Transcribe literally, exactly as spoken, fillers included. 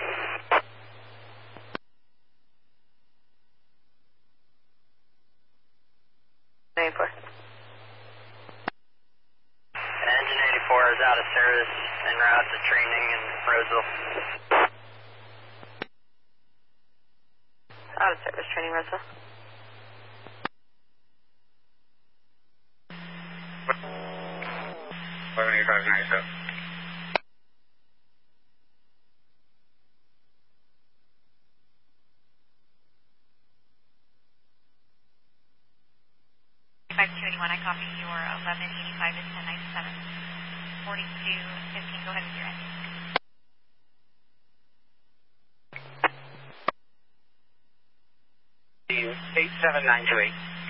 eighty-four. Engine eighty-four is out of service en route to training in Roseville. Out of service, training Roseville. eleven eighty-five ninety-seven. five two eight one, I copy your eleven eighty-five to ten ninety-seven. forty-two fifteen, go ahead with your engine. eight seven nine two eight.